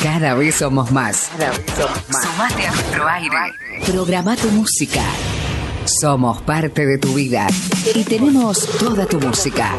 Cada vez somos más. Sumate a nuestro aire. Programa tu música. Somos parte de tu vida y tenemos toda tu música.